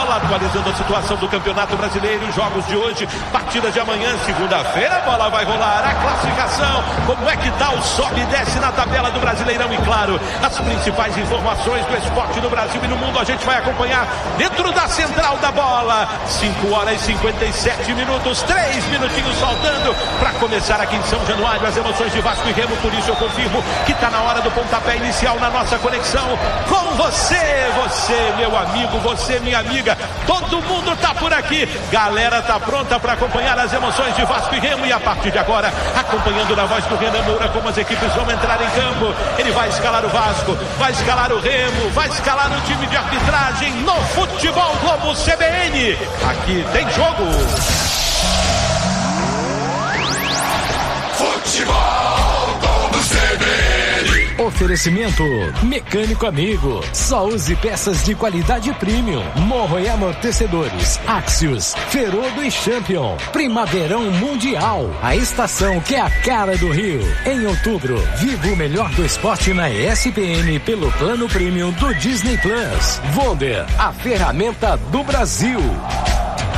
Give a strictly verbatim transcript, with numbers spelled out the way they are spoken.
bola, atualizando a situação do Campeonato Brasileiro, jogos de hoje, partidas de amanhã, segunda-feira, a bola vai rolar, a classificação, como é que tá o sobe e desce na tabela do Brasileirão e claro, as principais informações do esporte no Brasil e no mundo a gente vai acompanhar dentro da central da bola, cinco horas e cinquenta e sete minutos, três minutinhos faltando para começar aqui em São Januário as emoções de Vasco e Remo, por isso eu confirmo que tá na hora do pontapé inicial na nossa conexão com você, você meu amigo, você minha amiga, todo mundo tá por aqui, galera tá pronta para acompanhar as emoções de Vasco e Remo e a partir de agora, acompanhando na voz do Renan Moura como as equipes vão entrar em campo, ele vai escalar o Vasco, vai escalar o Remo, vai escalar o time de arbitragem no Futebol Globo C B N, aqui tem jogo. Futebol Globo C B N. Oferecimento Mecânico Amigo. Só use peças de qualidade premium. Morro e amortecedores. Axios, Ferodo e Champion. Primaverão Mundial. A estação que é a cara do Rio. Em outubro, viva o melhor do esporte na E S P N pelo plano premium do Disney Plus. Wonder, a ferramenta do Brasil.